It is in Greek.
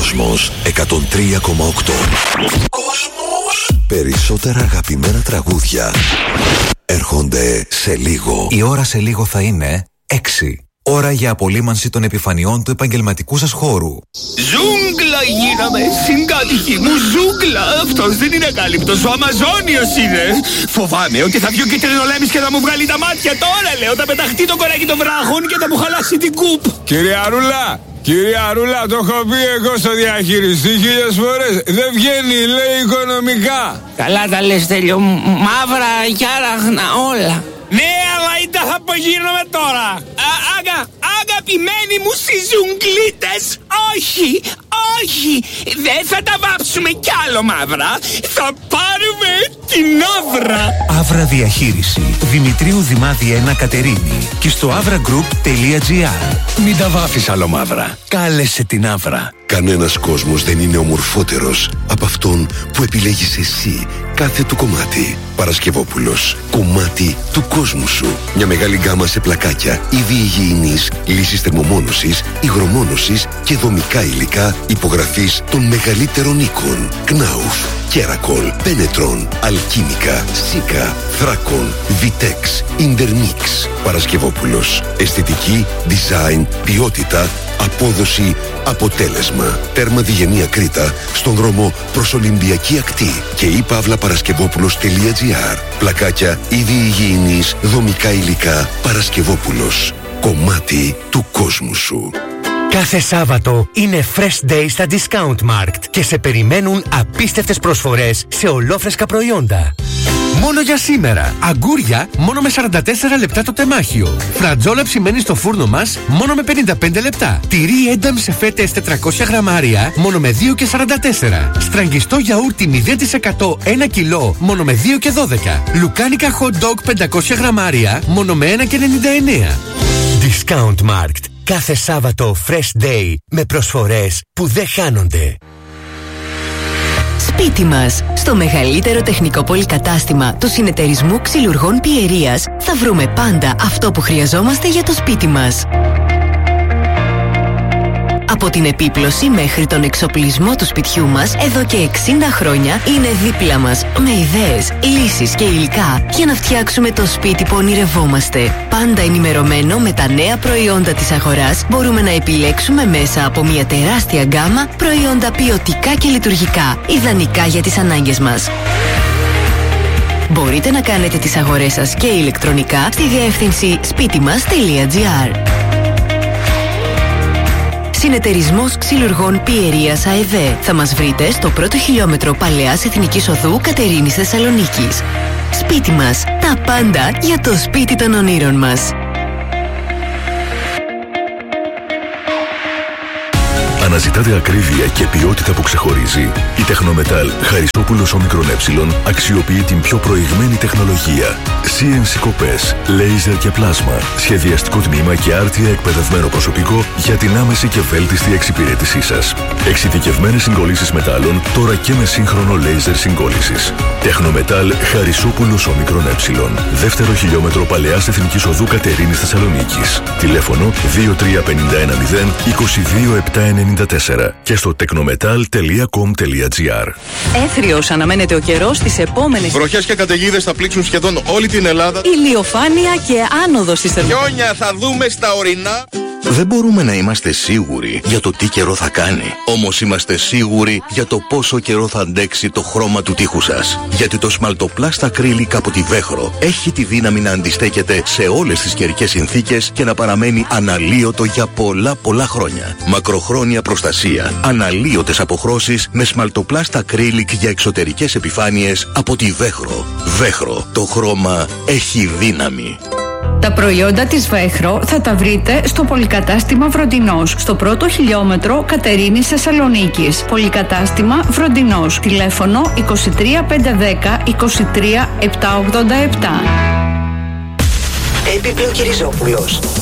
Κόσμος 103,8. Περισσότερα αγαπημένα τραγούδια έρχονται σε λίγο. Η ώρα σε λίγο θα είναι 6. Ώρα για απολύμανση των επιφανειών του επαγγελματικού σας χώρου. Ζούγκλα γίναμε, συγκάτοικοι μου, ζούγκλα. Αυτός δεν είναι ακάλυπτος, ο Αμαζόνιος είναι. Φοβάμαι ότι θα βγει ο κυτρινολέμης και θα μου βγάλει τα μάτια. Τώρα λέω, θα πεταχτεί το κοράκι των βράχων και θα μου χαλάσει την κούπ. Κυρία Ρούλα, το έχω πει εγώ στο διαχειριστή 1000 φορές. Δεν βγαίνει, λέει, οικονομικά. Καλά τα λες, Τέλειο, μαύρα κι άραχνα όλα. Ναι, αλλά ήταν θα απογίνομαι τώρα. Αγαπημένοι μου συζουγκλίτες, όχι, δεν θα τα βάψουμε κι άλλο μαύρα. Θα πάρουμε την Άβρα. Άβρα Διαχείριση, Δημητρίου Δημάδη 1 Κατερίνη και στο avragroup.gr. Μην τα βάφεις άλλο μαύρα. Κάλεσε την Άβρα. Κανένας κόσμος δεν είναι ομορφότερος από αυτόν που επιλέγεις εσύ κάθε του κομμάτι. Παρασκευόπουλος. Κομμάτι του κόσμου σου. Μια μεγάλη γκάμα σε πλακάκια, είδη υγιεινής, λύσεις θερμομόνωσης, υγρομόνωσης και δομικά υλικά υπογραφής των μεγαλύτερων οίκων. Knauf, Κέρακολ, Πένετρον, Αλκίνικα, Σίκα, Θράκον, Βιτέξ, Ιντερμίξ. Παρασκευόπουλος. Αισθητική, design, ποιότητα, απόδοση, αποτέλεσμα. Τέρμα Διγενεία Κρήτα, στον δρόμο προς Ολυμπιακή Ακτή και ipavlaparασκευόπουλος.gr. Πλακάκια, είδη υγιεινής, δομικά υλικά. Παρασκευόπουλος. Κομμάτι του κόσμου σου. Κάθε Σάββατο είναι Fresh Day στα Discount Markt και σε περιμένουν απίστευτες προσφορές σε ολόφρεσκα προϊόντα. Μόνο για σήμερα. Αγκούρια μόνο με 44 λεπτά το τεμάχιο. Φρατζόλα ψημένη στο φούρνο μας μόνο με 55 λεπτά. Τυρί ένταμ σε φέτες 400 γραμμάρια μόνο με 2,44. Στραγγιστό γιαούρτι 0% 1 κιλό μόνο με 2,12. Λουκάνικα hot dog 500 γραμμάρια μόνο με 1,99. Discount Markt. Κάθε Σάββατο Fresh Day με προσφορές που δεν χάνονται. Σπίτι μας. Στο μεγαλύτερο τεχνικό πολυκατάστημα του συνεταιρισμού ξυλουργών Πιερίας θα βρούμε πάντα αυτό που χρειαζόμαστε για το σπίτι μας. Από την επίπλωση μέχρι τον εξοπλισμό του σπιτιού μας, εδώ και 60 χρόνια είναι δίπλα μας με ιδέες, λύσεις και υλικά για να φτιάξουμε το σπίτι που ονειρευόμαστε. Πάντα ενημερωμένο με τα νέα προϊόντα της αγοράς, μπορούμε να επιλέξουμε μέσα από μια τεράστια γκάμα προϊόντα ποιοτικά και λειτουργικά, ιδανικά για τις ανάγκες μας. Μπορείτε να κάνετε τις αγορές σας και ηλεκτρονικά στη διεύθυνση σπίτιμας.gr. Συνεταιρισμός ξυλουργών Πιερίας ΑΕΒ. Θα μας βρείτε στο 1ο χιλιόμετρο Παλαιάς Εθνικής Οδού Κατερίνης Θεσσαλονίκης. Σπίτι μας. Τα πάντα για το σπίτι των ονείρων μας. Αναζητάτε ακρίβεια και ποιότητα που ξεχωρίζει? Η Τεχνομετάλ Χαριστόπουλος Όμικρον Ε αξιοποιεί την πιο προηγμένη τεχνολογία. CNC κοπές, λέιζερ και πλάσμα, σχεδιαστικό τμήμα και άρτια εκπαιδευμένο προσωπικό για την άμεση και βέλτιστη εξυπηρέτησή σας. Εξειδικευμένες συγκολλήσεις μετάλλων, τώρα και με σύγχρονο λέιζερ συγκόλλησης. Τεχνομετάλ Χαριστόπουλος Όμικρον Ε. Δεύτερο χιλιόμετρο Παλαιάς Εθνικής Οδού Κατερίνης Θεσσαλονίκης. Τηλέφωνο 23510 22794 και στο technometal.com.gr. Έθριος αναμένεται ο καιρός στις επόμενες. Βροχές και καταιγίδες θα πλήξουν σχεδόν όλη την Ελλάδα. Ηλιοφάνεια και άνοδος της θερμοκρασίας. Χιόνια θα δούμε στα ορεινά. Δεν μπορούμε να είμαστε σίγουροι για το τι καιρό θα κάνει. Όμως είμαστε σίγουροι για το πόσο καιρό θα αντέξει το χρώμα του τοίχου σας. Γιατί το Smaltoplastic Acrylic από τη Βέχρο έχει τη δύναμη να αντιστέκεται σε όλες τις καιρικές συνθήκες και να παραμένει αναλύωτο για πολλά χρόνια. Μακροχρόνια προστασία, αναλύωτες αποχρώσεις με Smaltoplastic Acrylic για εξωτερικές επιφάνειες από τη Βέχρο. Βέχρο, το χρώμα έχει δύναμη. Τα προϊόντα της Βέχρο θα τα βρείτε στο πολυκατάστημα Βροντινός, στο 1ο χιλιόμετρο Κατερίνης Θεσσαλονίκης. Πολυκατάστημα Βροντινός. Τηλέφωνο 23 510 23 787. Έπιπλο Κυριζόπουλος.